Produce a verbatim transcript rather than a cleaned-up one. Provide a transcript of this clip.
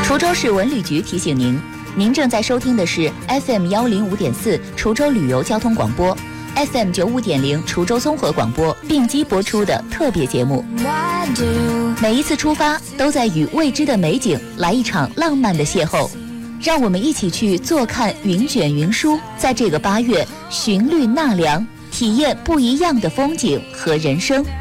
滁州市文旅局提醒您，您正在收听的是 F M 幺零五点四滁州旅游交通广播。F M 九五点零滁州综合广播并机播出的特别节目，每一次出发都在与未知的美景来一场浪漫的邂逅，让我们一起去坐看云卷云舒，在这个八月寻绿纳凉，体验不一样的风景和人生。